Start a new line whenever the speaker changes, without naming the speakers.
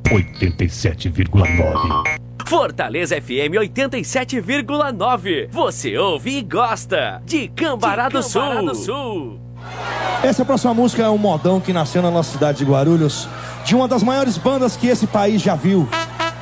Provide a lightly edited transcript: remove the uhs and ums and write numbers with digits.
87,9.
Fortaleza FM 87,9. Você ouve e gosta de Cambará do Sul.
Essa próxima música é um modão que nasceu na nossa cidade de Guarulhos, de uma das maiores bandas que esse país já viu.